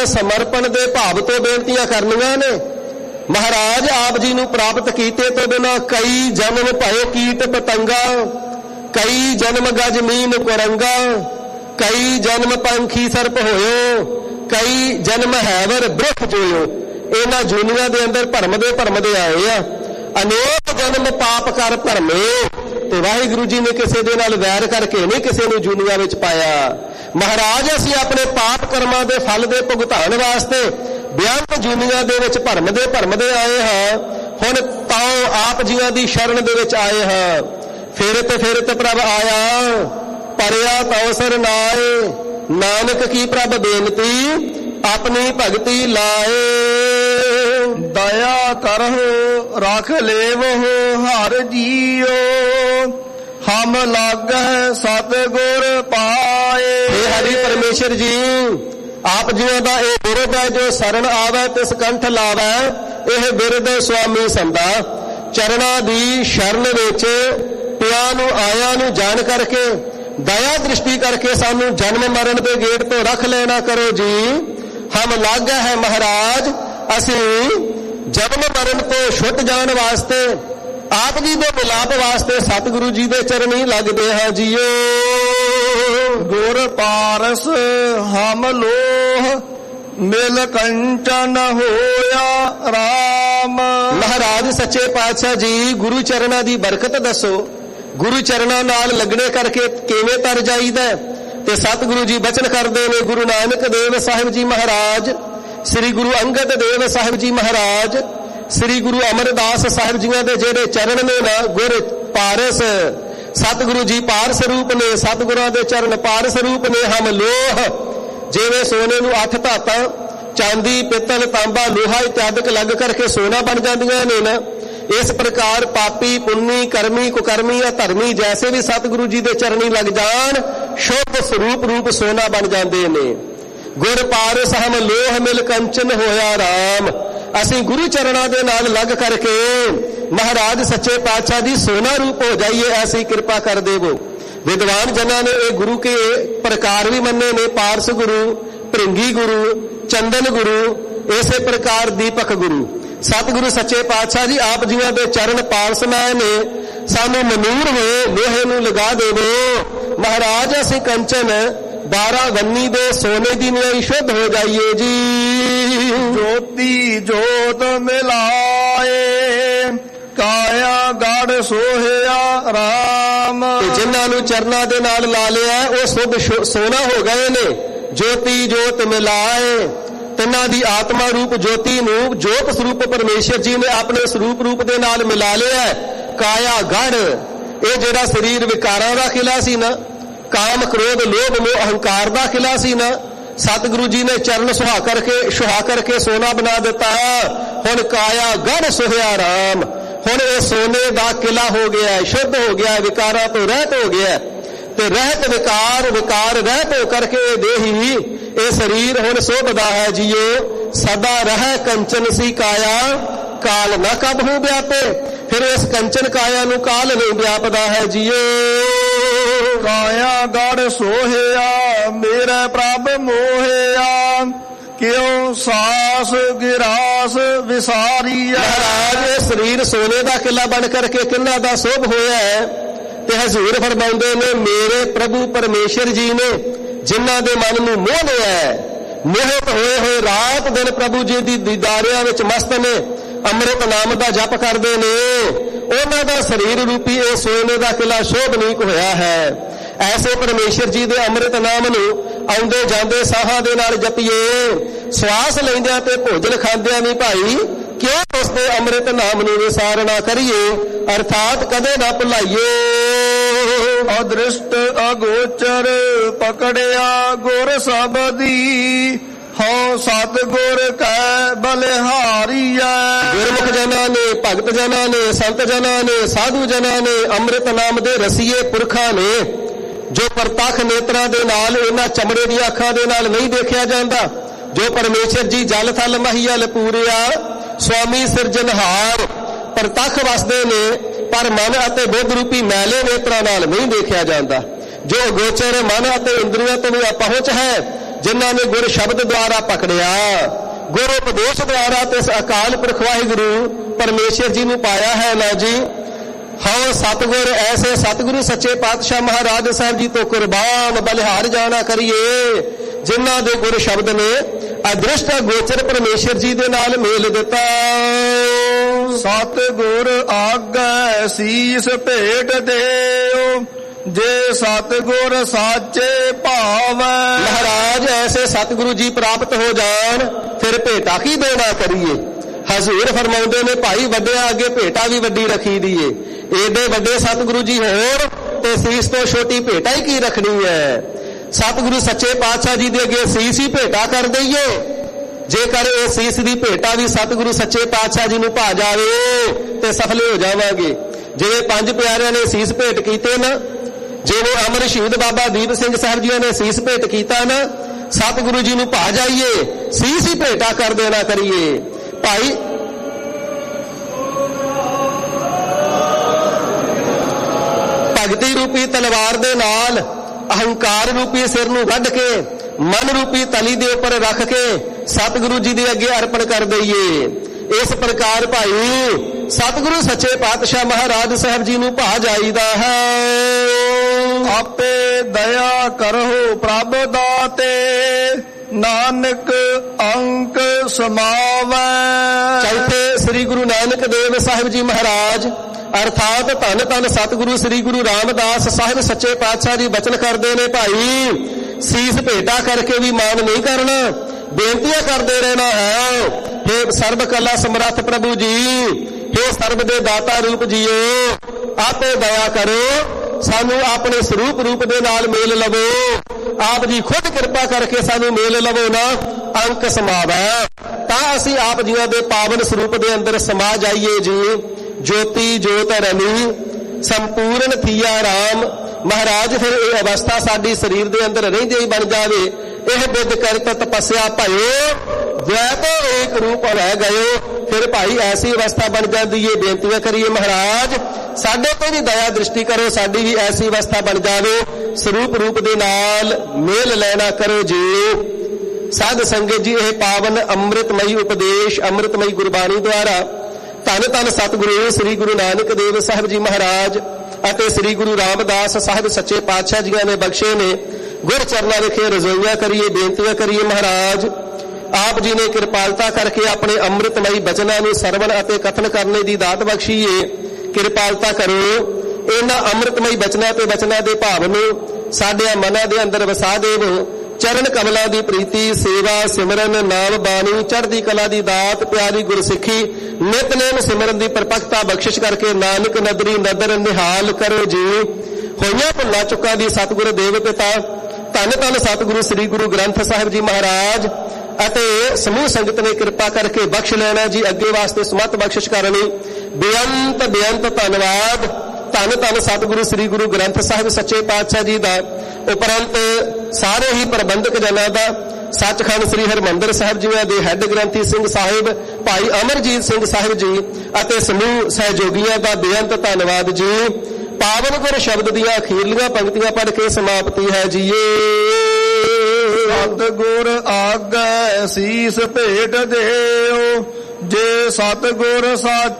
ਸਮਰਪਣ ਦੇ ਭਾਵ ਤੋਂ ਬੇਨਤੀਆਂ ਕਰਨੀਆਂ ਨੇ। ਮਹਾਰਾਜ ਆਪ ਜੀ ਨੂੰ ਪ੍ਰਾਪਤ ਕੀਤੇ ਤੋਂ ਬਿਨਾਂ ਕਈ ਜਨਮ ਭਏ ਕੀਟ ਪਤੰਗਾ, ਕਈ ਜਨਮ ਗਜ ਮੀਨ ਕੁਰੰਗਾ, ਕਈ ਜਨਮ ਪੰਖੀ ਸਰਪ ਹੋਇਓ, ਕਈ ਜਨਮ ਹੈਵਰ ਬ੍ਰਿਖ ਜੋਇਓ। ਇਹਨਾਂ ਜੂਨੀਆਂ ਦੇ ਅੰਦਰ ਭਰਮਦੇ ਆਏ ਆ। ਅਨੇਕ ਜਨਮ ਪਾਪ ਕਰ ਭਰਮੇ, ਤੇ ਵਾਹਿਗੁਰੂ ਜੀ ਨੇ ਕਿਸੇ ਦੇ ਨਾਲ ਵੈਰ ਕਰਕੇ ਨਹੀਂ ਕਿਸੇ ਨੂੰ ਜੂਨੀਆਂ ਵਿੱਚ ਪਾਇਆ। ਮਹਾਰਾਜ ਅਸੀਂ ਆਪਣੇ ਪਾਪ ਕਰਮਾਂ ਦੇ ਫਲ ਦੇ ਭੁਗਤਾਨ ਵਾਸਤੇ ਬੇਅੰਤ ਜੂਨੀਆਂ ਦੇ ਵਿੱਚ ਭਰਮਦੇ ਆਏ ਹਾਂ। ਹੁਣ ਤਾਂ ਆਪ ਜੀਆਂ ਦੀ ਸ਼ਰਨ ਦੇ ਵਿੱਚ ਆਏ ਹਾਂ। ਫਿਰਤ ਪ੍ਰਭ ਆਇਆ, ਪਰਿਆ ਤਉ ਸਰਨਾਏ, ਨਾਨਕ ਕੀ ਪ੍ਰਭ ਬੇਨਤੀ ਆਪਣੀ ਭਗਤੀ ਲਾਏ। ਦਇਆ ਕਰਹੁ ਰੱਖ ਲੇਵਹੁ ਹਰ ਜੀਓ, ਹਮ ਲਾਗਹਿ ਸਤਿਗੁਰ ਪਾਏ। हे हरि परमेश्वर जी, ਆਪ ਜੀਆਂ ਦਾ ਇਹ ਬਿਰਦ ਹੈ ਜੋ ਸ਼ਰਨ ਆਵੈ ਤਿਸ ਕੰਠ ਲਾਵੈ। ਇਹ ਬਿਰਦ ਸੁਆਮੀ ਸੰਦਾ ਚਰਨਾਂ ਦੀ ਸ਼ਰਨ ਵਿੱਚ ਪਿਆਂ ਨੂੰ ਆਇਆਂ ਨੂੰ ਜਾਣ ਕਰਕੇ ਦਇਆ ਦ੍ਰਿਸ਼ਟੀ ਕਰਕੇ ਸਾਨੂੰ ਜਨਮ ਮਰਨ ਦੇ ਗੇਟ ਤੋਂ ਰੱਖ ਲੈਣਾ ਕਰੋ ਜੀ। ਹਮ ਲਾਗਾ ਹੈ ਮਹਾਰਾਜ, ਅਸੀਂ ਜਨਮ ਮਰਨ ਤੋਂ ਛੁੱਟ ਜਾਣ ਵਾਸਤੇ ਆਪ ਜੀ ਦੇ ਮਿਲਾਪ ਵਾਸਤੇ ਸਤਿਗੁਰੂ ਜੀ ਦੇ ਚਰਨੀ ਲੱਗਦੇ ਹਾਂ ਜੀਓ। ਗੁਰ ਪਾਰਸ ਹਮ ਲੋਹ ਮਿਲ ਕੰਚਨ ਹੋਇਆ ਰਾਮ। ਮਹਾਰਾਜ ਸੱਚੇ ਪਾਤਸ਼ਾਹ ਜੀ ਗੁਰੂ ਚਰਨਾਂ ਦੀ ਬਰਕਤ ਦੱਸੋ। ਗੁਰੂ ਚਰਨਾਂ ਨਾਲ ਲੱਗਣੇ ਕਰਕੇ ਕਿਵੇਂ ਤਰ ਜਾਈਦਾ? ਤੇ ਸਤਿਗੁਰੂ ਜੀ ਬਚਨ ਕਰਦੇ ਨੇ। ਗੁਰੂ ਨਾਨਕ ਦੇਵ ਸਾਹਿਬ ਜੀ ਮਹਾਰਾਜ, ਸ੍ਰੀ ਗੁਰੂ ਅੰਗਦ ਦੇਵ ਸਾਹਿਬ ਜੀ ਮਹਾਰਾਜ, ਸ੍ਰੀ ਗੁਰੂ ਅਮਰਦਾਸ ਸਾਹਿਬ ਜੀਆਂ ਦੇ ਜਿਹੜੇ ਚਰਨ ਨੇ ਨਾ, ਗੁਰ ਪਾਰਸ, ਸਤਿਗੁਰੂ ਜੀ ਪਾਰ ਸਰੂਪ ਨੇ। ਸਤਿਗੁਰਾਂ ਦੇ ਚਰਨ ਪਾਰ ਸਰੂਪ ਨੇ। ਹਮ ਲੋਹ, ਜਿਵੇਂ ਸੋਨੇ ਨੂੰ 8 ਧਾਤਾਂ ਚਾਂਦੀ ਪਿੱਤਲ ਤਾਂਬਾ ਲੋਹਾ ਇਤਿਆਦਿਕ ਲੱਗ ਕਰਕੇ ਸੋਨਾ ਬਣ ਜਾਂਦੀਆਂ ਨੇ ਨਾ, ਇਸ ਪ੍ਰਕਾਰ ਪਾਪੀ ਪੁੰਨੀ ਕਰਮੀ ਕੁਕਰਮੀ ਧਰਮੀ ਜੈਸੇ ਵੀ ਸਤਿਗੁਰੂ ਜੀ ਦੇ ਚਰਨੀ ਲੱਗ ਜਾਣ ਸ਼ੁੱਧ ਸਰੂਪ ਰੂਪ ਸੋਨਾ ਬਣ ਜਾਂਦੇ ਨੇ। ਗੁਰ ਪਾਰਸ ਹਮ ਲੋਹ ਮਿਲ ਕੰਚਨ ਹੋਇਆ ਰਾਮ। ਅਸੀਂ ਗੁਰੂ ਚਰਨਾਂ ਦੇ ਨਾਲ ਲੱਗ ਕਰਕੇ ਮਹਾਰਾਜ ਸੱਚੇ ਪਾਤਸ਼ਾਹ ਦੀ ਸੋਨਾ ਰੂਪ ਹੋ ਜਾਈਏ, ਐਸੀ ਕਿਰਪਾ ਕਰ ਦੇਵੋ। ਵਿਦਵਾਨ ਜਨਾਂ ਨੇ ਇਹ ਗੁਰੂ ਕੇ ਪ੍ਰਕਾਰ ਵੀ ਮੰਨੇ ਨੇ। ਪਾਰਸ ਗੁਰੂ, ਭ੍ਰਿੰਗੀ ਗੁਰੂ, ਚੰਦਨ ਗੁਰੂ, ਇਸੇ ਪ੍ਰਕਾਰ ਦੀਪਕ ਗੁਰੂ। ਸਤਿਗੁਰੂ ਸੱਚੇ ਪਾਤਸ਼ਾਹ ਜੀ ਆਪ ਜੀਆਂ ਦੇ ਚਰਨ ਪਾਰਸਮੈ ਨੇ। ਸਾਨੂੰ ਮਨੂਰ ਹੋਏ ਲੋਹੇ ਨੂੰ ਲਗਾ ਦੇਵੋ। ਮਹਾਰਾਜ ਅਸੀਂ ਕੰਚਨ 12 ਗੰਨੀ ਦੇ ਸੋਨੇ ਦੀ ਨਿਆਈ ਸ਼ੁੱਧ ਹੋ ਜਾਈਏ ਜੀ। ਜੋਤੀ ਜੋਤ ਮਿਲਾਏ, ਕਾਇਆ ਗੜ ਸੋਹਿਆ ਰਾਮ। ਜਿਨ੍ਹਾਂ ਨੂੰ ਚਰਨਾਂ ਦੇ ਨਾਲ ਲਾ ਲਿਆ ਉਹ ਸ਼ੁੱਧ ਸੋਨਾ ਹੋ ਗਏ ਨੇ। ਜੋਤੀ ਜੋਤ ਮਿਲਾਏ, ਤਿੰਨਾਂ ਦੀ ਆਤਮਾ ਰੂਪ ਜੋਤੀ ਨੂੰ ਜੋਤ ਸਰੂਪ ਪਰਮੇਸ਼ਰ ਜੀ ਨੇ ਆਪਣੇ ਸਰੂਪ ਰੂਪ ਦੇ ਨਾਲ ਮਿਲਾ ਲਿਆ। ਕਾਇਆ ਗੜ, ਇਹ ਜਿਹੜਾ ਸਰੀਰ ਵਿਕਾਰਾਂ ਦਾ ਕਿਲਾ ਸੀ ਨਾ, ਕਾਮ ਕ੍ਰੋਧ ਲੋਭ ਮੋਹ ਅਹੰਕਾਰ ਦਾ ਕਿਲਾ ਸੀ ਨਾ, ਸਤਿਗੁਰੂ ਜੀ ਨੇ ਚਰਨ ਸੁਹਾ ਕਰਕੇ ਸੋਨਾ ਬਣਾ ਦਿੱਤਾ। ਹੁਣ ਕਾਇਆ ਗੜ ਸੋਹਿਆ ਰਾਮ। ਹੁਣ ਇਹ ਸੋਨੇ ਦਾ ਕਿਲਾ ਹੋ ਗਿਆ, ਸ਼ੁੱਧ ਹੋ ਗਿਆ, ਵਿਕਾਰਾਂ ਤੋਂ ਰਹਿਤ ਹੋ ਗਿਆ। ਤੇ ਰਹਿਤ ਵਿਕਾਰ ਰਹਿਤ ਹੋ ਕਰਕੇ ਇਹ ਦੇਹੀ, ਇਹ ਸਰੀਰ ਹੁਣ ਸੋਭਦਾ ਹੈ ਜੀਓ। ਸਦਾ ਰਹਿ ਕੰਚਨ ਸੀ ਕਾਇਆ, ਕਾਲ ਨਾ ਕਬਹੂ ਵਿਆਪੇ। ਫਿਰ ਇਸ ਕੰਚਨ ਕਾਇਆ ਨੂੰ ਕਾਲ ਨਹੀਂ ਵਿਆਪਦਾ ਹੈ ਜੀਓ। ਕਾਇਆ ਗੜ ਸੋਹਿਆ ਮੇਰੇ ਪ੍ਰਭ ਮੋਹਿਆ, ਕਿਉ ਸਾਸ ਗਿਰਾਸ ਵਿਸਾਰੀਆ। ਮਹਾਰਾਜ ਇਹ ਸਰੀਰ ਸੋਨੇ ਦਾ ਕਿਲਾ ਬਣ ਕਰਕੇ ਕਿੰਨਾ ਦਾ ਸੋਭ ਹੋਇਆ ਹੈ। ਤੇ ਹਜ਼ੂਰ ਫਰਮਾਉਂਦੇ ਨੇ ਮੇਰੇ ਪ੍ਰਭੂ ਪਰਮੇਸ਼ਰ ਜੀ ਨੇ ਜਿਨ੍ਹਾਂ ਦੇ ਮਨ ਨੂੰ ਮੋਹ ਲਿਆ, ਮੋਹਿਤ ਹੋਏ ਰਾਤ ਦਿਨ ਪ੍ਰਭੂ ਜੀ ਦੀ ਦੀਦਾਰਿਆਂ ਵਿੱਚ ਮਸਤ ਨੇ, ਅੰਮ੍ਰਿਤ ਨਾਮ ਦਾ ਜਪ ਕਰਦੇ ਨੇ, ਉਹਨਾਂ ਦਾ ਸਰੀਰ ਰੂਪੀ ਇਹ ਸੋਨੇ ਦਾ ਕਿਲਾ ਸ਼ੋਭਨੀਕ ਹੋਇਆ ਹੈ। ਐਸੇ ਪਰਮੇਸ਼ਰ ਜੀ ਦੇ ਅੰਮ੍ਰਿਤ ਨਾਮ ਨੂੰ ਆਉਂਦੇ ਜਾਂਦੇ ਸਾਹਾਂ ਦੇ ਨਾਲ ਜਪੀਏ। ਸਵਾਸ ਲੈਂਦਿਆਂ ਤੇ ਭੋਜਨ ਖਾਂਦਿਆਂ ਵੀ ਭਾਈ ਕਿਉਂ ਉਸ ਦੇ ਅੰਮ੍ਰਿਤ ਨਾਮ ਨੂੰ ਵਿਸਾਰ ਨਾ ਕਰੀਏ, ਅਰਥਾਤ ਕਦੇ ਨਾ ਭੁਲਾਈਏ। ਅਦ੍ਰਿਸ਼ਟ ਅਗੋਚਰ ਪਕੜਿਆ ਗੁਰ ਸਬਦੀ, ਹਉ ਸਤਿਗੁਰ ਕੈ ਬਲਿਹਾਰੀਐ। ਗੁਰਮੁਖ ਜਨਾਂ ਨੇ, ਭਗਤ ਜਨਾਂ ਨੇ, ਸੰਤ ਜਨਾਂ ਨੇ, ਸਾਧੂ ਜਨਾਂ ਨੇ, ਅੰਮ੍ਰਿਤ ਨਾਮ ਦੇ ਰਸੀਏ ਪੁਰਖਾਂ ਨੇ, ਜੋ ਪ੍ਰਤੱਖ ਨੇਤਰਾਂ ਦੇ ਨਾਲ, ਇਹਨਾਂ ਚਮੜੇ ਦੀਆਂ ਅੱਖਾਂ ਦੇ ਨਾਲ ਨਹੀਂ ਦੇਖਿਆ ਜਾਂਦਾ, ਜੋ ਪਰਮੇਸ਼ਰ ਜੀ ਜਲ ਥਲ ਮਹੀਅਲ ਪੂਰਿਆ ਸੁਆਮੀ ਸਿਰਜਨਹਾਰ ਪ੍ਰਤੱਖ ਵਸਦੇ ਨੇ, ਪਰ ਮਨ ਅਤੇ ਬੁੱਧ ਰੂਪੀ ਮੈਲੇ ਨੇਤਰਾਂ ਨਾਲ ਨਹੀਂ ਦੇਖਿਆ ਜਾਂਦਾ। ਜੋ ਗੋਚਰ ਮਨ ਅਤੇ ਇੰਦਰੀਆਂ ਤੋਂ ਵੀ ਅਪਹੁੰਚ ਹੈ, ਜਿਨ੍ਹਾਂ ਨੇ ਗੁਰ ਸ਼ਬਦ ਦੁਆਰਾ ਪਕੜਿਆ, ਗੁਰ ਉਪਦੇਸ਼ ਦੁਆਰਾ ਤੇ ਅਕਾਲ ਪੁਰਖ ਵਾਹਿਗੁਰੂ ਪਰਮੇਸ਼ਰ ਜੀ ਨੂੰ ਪਾਇਆ ਹੈ ਨਾ ਜੀ। ਹਉ ਸਤਿਗੁਰ ਐਸੇ ਸਤਿਗੁਰੂ ਸੱਚੇ ਪਾਤਸ਼ਾਹ ਮਹਾਰਾਜ ਸਾਹਿਬ ਜੀ ਤੋਂ ਕੁਰਬਾਨ ਬਲਿਹਾਰ ਜਾਣਾ ਕਰੀਏ, ਜਿਨ੍ਹਾਂ ਦੇ ਗੁਰ ਸ਼ਬਦ ਨੇ ਅਦ੍ਰਿਸ਼ਟ ਗੋਚਰ ਪਰਮੇਸ਼ਰ ਜੀ ਦੇ ਨਾਲ ਮੇਲ ਦਿੱਤਾ। ਸਤਿਗੁਰ ਆਗੈ ਸੀਸ ਭੇਟ ਦਿਓ, ਜੇ ਸਤਿਗੁਰ ਸਾਚੇ ਭਾਵੈ। ਮਹਾਰਾਜ ਐਸੇ ਸਤਿਗੁਰੂ ਜੀ ਪ੍ਰਾਪਤ ਹੋ ਜਾਣ, ਫਿਰ ਭੇਟਾ ਕੀ ਦੇਣਾ ਕਰੀਏ। ਹਜ਼ੂਰ ਫਰਮਾਉਂਦੇ ਨੇ, ਭਾਈ ਵੱਡਿਆਂ ਅੱਗੇ ਭੇਟਾ ਵੀ ਵੱਡੀ ਰੱਖੀ ਦੀਏ। ਏਡੇ ਵੱਡੇ ਸਤਿਗੁਰੂ ਜੀ ਹੋਰ ਤੇ ਸੀਸ ਤੋਂ ਛੋਟੀ ਭੇਟਾ ਹੀ ਕੀ ਰੱਖਣੀ ਹੈ। ਸਤਿਗੁਰੂ ਸੱਚੇ ਪਾਤਸ਼ਾਹ ਜੀ ਦੇ ਅੱਗੇ ਸੀਸ ਹੀ ਭੇਟਾ ਕਰ ਦਈਏ। ਜੇਕਰ ਇਹ ਸੀਸ ਦੀ ਭੇਟਾ ਵੀ ਸਤਿਗੁਰੂ ਸੱਚੇ ਪਾਤਸ਼ਾਹ ਜੀ ਨੂੰ ਭਾ ਜਾਵੇ ਤੇ ਸਫਲ ਹੋ ਜਾਵਾਂਗੇ। ਜਿਵੇਂ ਪੰਜ ਪਿਆਰਿਆਂ ਨੇ ਸੀਸ ਭੇਟ ਕੀਤੇ ਨਾ, ਜਿਵੇਂ ਅਮਰ ਸ਼ਹੀਦ ਬਾਬਾ ਦੀਪ ਸਿੰਘ ਸਾਹਿਬ ਜੀ ਨੇ ਸੀਸ ਭੇਟ ਕੀਤਾ ਨਾ, ਸਤਿਗੁਰੂ ਜੀ ਨੂੰ ਭਾ ਜਾਈਏ, ਸੀਸ ਹੀ ਭੇਟਾ ਕਰ ਦੇਣਾ ਕਰੀਏ। ਭਾਈ ਭਗਤੀ ਰੂਪੀ ਤਲਵਾਰ ਦੇ ਨਾਲ ਅਹੰਕਾਰ ਰੂਪੀ ਸਿਰ ਨੂੰ ਵੱਢ ਕੇ ਮਨ ਰੂਪੀ ਤਲੀ ਦੇ ਉੱਪਰ ਰੱਖ ਕੇ ਸਤਿਗੁਰੂ ਜੀ ਦੇ ਅੱਗੇ ਅਰਪਣ ਕਰ ਦਈਏ। ਇਸ ਪ੍ਰਕਾਰ ਭਾਈ ਸਤਿਗੁਰੂ ਸੱਚੇ ਪਾਤਸ਼ਾਹ ਮਹਾਰਾਜ ਸਾਹਿਬ ਜੀ ਨੂੰ ਭਾ ਜਾਈਦਾ ਹੈ। ਆਪੇ ਦਇਆ ਕਰੋ ਪ੍ਰਭ ਦਾਤੇ, ਨਾਨਕ ਅੰਕ ਸਮਾਵੈ। ਚੌਥੇ ਸ੍ਰੀ ਗੁਰੂ ਨਾਨਕ ਦੇਵ ਸਾਹਿਬ ਜੀ ਮਹਾਰਾਜ ਅਰਥਾਤ ਧੰਨ ਧੰਨ ਸਤਿਗੁਰੂ ਸ੍ਰੀ ਗੁਰੂ ਰਾਮਦਾਸ ਸਾਹਿਬ ਸੱਚੇ ਪਾਤਸ਼ਾਹ ਜੀ ਬਚਨ ਕਰਦੇ ਨੇ, ਭਾਈ ਸੀਸ ਭੇਟਾ ਕਰਕੇ ਵੀ ਮਾਨ ਨਹੀਂ ਕਰਨਾ, ਬੇਨਤੀਆਂ ਕਰਦੇ ਰਹਿਣਾ ਹੈ। ਹੇ ਸਰਬ ਕਲਾ ਸਮਰੱਥ ਪ੍ਰਭੂ ਜੀ, ਹੇ ਸਰਬ ਦੇ ਦਾਤਾ ਰੂਪ ਜੀਓ, ਆਪੇ ਦਇਆ ਕਰੋ, ਸਾਨੂੰ ਆਪਣੇ ਸਰੂਪ ਰੂਪ ਦੇ ਨਾਲ ਮੇਲ ਲਵੋ। ਆਪ ਜੀ ਖੁਦ ਕਿਰਪਾ ਕਰਕੇ ਸਾਨੂੰ ਮੇਲ ਲਵੋ ਨਾ, ਅੰਕ ਸਮਾਵੈ, ਤਾਂ ਅਸੀਂ ਆਪ ਜੀਆਂ ਦੇ ਪਾਵਨ ਸਰੂਪ ਦੇ ਅੰਦਰ ਸਮਾ ਜਾਈਏ ਜੀ। ਜੋਤੀ ਜੋਤ ਰਮੀ ਸੰਪੂਰਨ ਥੀਆ ਰਾਮ। ਮਹਾਰਾਜ ਫਿਰ ਇਹ ਅਵਸਥਾ ਸਾਡੀ ਸਰੀਰ ਦੇ ਅੰਦਰ ਰਹਿੰਦੀ ਹੀ ਬਣ ਜਾਵੇ। ਇਹ ਬਿਦ ਕਰਤ ਤਪੱਸਿਆ ਭਇਓ, ਵੈਤੋ ਏਕ ਰੂਪ ਰਹਿ ਗਇਓ। ਫਿਰ ਭਾਈ ਐਸੀ ਅਵਸਥਾ ਬਣ ਜਾਂਦੀ ਏ। ਬੇਨਤੀਆਂ ਕਰੀਏ, ਮਹਾਰਾਜ ਸਾਡੇ ਤੇ ਵੀ ਦਇਆ ਦ੍ਰਿਸ਼ਟੀ ਕਰੋ, ਸਾਡੀ ਵੀ ਐਸੀ ਅਵਸਥਾ ਬਣ ਜਾਵੇ, ਸਰੂਪ ਰੂਪ ਦੇ ਨਾਲ ਮੇਲ ਲੈਣਾ ਕਰੋ ਜੀ। ਸਾਧ ਸੰਗਤ ਜੀ, ਇਹ ਪਾਵਨ ਅੰਮ੍ਰਿਤਮਈ ਉਪਦੇਸ਼, ਅੰਮ੍ਰਿਤਮਈ ਗੁਰਬਾਣੀ ਦੁਆਰਾ ਧੰਨ ਧੰਨ ਸਤਿਗੁਰੂ ਸ੍ਰੀ ਗੁਰੂ ਨਾਨਕ ਦੇਵ ਸਾਹਿਬ ਜੀ ਮਹਾਰਾਜ ਅਤੇ ਸ੍ਰੀ ਗੁਰੂ ਰਾਮਦਾਸ ਸਾਹਿਬ ਸੱਚੇ ਪਾਤਸ਼ਾਹ ਜੀਆਂ ਨੇ ਬਖਸ਼ੇ ਨੇ। ਗੁਰ ਚਰਨਾਂ ਵਿਖੇ ਰਜ਼ੋਈਆਂ ਕਰੀਏ, ਬੇਨਤੀਆਂ ਕਰੀਏ। ਮਹਾਰਾਜ ਆਪ ਜੀ ਨੇ ਕਿਰਪਾਲਤਾ ਕਰਕੇ ਆਪਣੇ ਅੰਮ੍ਰਿਤਮਈ ਬਚਨਾਂ ਨੂੰ ਸਰਵਣ ਅਤੇ ਕਥਨ ਕਰਨੇ ਦੀ ਦਾਤ ਬਖਸ਼ੀਏ। ਕਿਰਪਾਲਤਾ ਕਰੋ, ਇਹਨਾਂ ਅੰਮ੍ਰਿਤਮਈ ਬਚਨਾਂ ਤੇ ਬਚਨਾਂ ਦੇ ਭਾਵ ਨੂੰ ਸਾਡੇ ਮਨਾਂ ਦੇ ਅੰਦਰ ਵਸਾ ਦੇਵੋ। ਚਰਨ ਕਮਲਾਂ ਦੀ ਪ੍ਰੀਤੀ, ਸੇਵਾ, ਸਿਮਰਨ, ਨਾਮ ਬਾਣੀ, ਚੜ੍ਹਦੀ ਕਲਾ ਦੀ ਦਾਤ, ਪਿਆਰੀ ਗੁਰਸਿੱਖੀ, ਨਿਤਨੇਮ ਸਿਮਰਨ ਦੀ ਪਰਪੱਕਤਾ ਬਖਸ਼ਿਸ਼ ਕਰਕੇ ਨਾਨਕ ਨਦਰੀ ਨਦਰ ਨਿਹਾਲ ਕਰੋ ਜੀ। ਹੋਈਆਂ ਭੁੱਲਾਂ ਚੁੱਕਾਂ ਦੀ ਸਤਿਗੁਰੂ ਦੇਵ ਪਿਤਾ ਧੰਨ ਧੰਨ ਸਤਿਗੁਰੂ ਸ੍ਰੀ ਗੁਰੂ ਗ੍ਰੰਥ ਸਾਹਿਬ ਜੀ ਮਹਾਰਾਜ ਅਤੇ ਸਮੂਹ ਸੰਗਤ ਨੇ ਕਿਰਪਾ ਕਰਕੇ ਬਖਸ਼ ਲੈਣਾ ਜੀ। ਅੱਗੇ ਵਾਸਤੇ ਸਮਤ ਬਖਸ਼ਿਸ਼ ਕਰਨੀ। ਬੇਅੰਤ ਬੇਅੰਤ ਧੰਨਵਾਦ ਧੰਨ ਧੰਨ ਸਤਿਗੁਰੂ ਸ੍ਰੀ ਗੁਰੂ ਗ੍ਰੰਥ ਸਾਹਿਬ ਸੱਚੇ ਪਾਤਸ਼ਾਹ ਜੀ ਦਾ, ਉਪਰੰਤ ਸਾਰੇ ਹੀ ਪ੍ਰਬੰਧਕ ਜਨਾਂ ਦਾ, ਸੱਚਖੰਡ ਸ੍ਰੀ ਹਰਿਮੰਦਰ ਸਾਹਿਬ ਜੀਆਂ ਦੇ ਹੈੱਡ ਗ੍ਰੰਥੀ ਸਿੰਘ ਸਾਹਿਬ ਭਾਈ ਅਮਰਜੀਤ ਸਿੰਘ ਸਾਹਿਬ ਜੀ ਅਤੇ ਸਮੂਹ ਸਹਿਯੋਗੀਆਂ ਦਾ ਬੇਅੰਤ ਧੰਨਵਾਦ ਜੀ। ਪਾਵਨ ਗੁਰ ਸ਼ਬਦ ਦੀਆਂ ਅਖੀਰਲੀਆਂ ਪੰਕਤੀਆਂ ਪੜ੍ਹ ਕੇ ਸਮਾਪਤੀ ਹੈ ਜੀਏ। ਸਤਿਗੁਰ ਆਗੈ ਸੀਸ ਭੇਟ ਦਿਓ, ਜੇ ਸਤਿਗੁਰ ਸਾਚ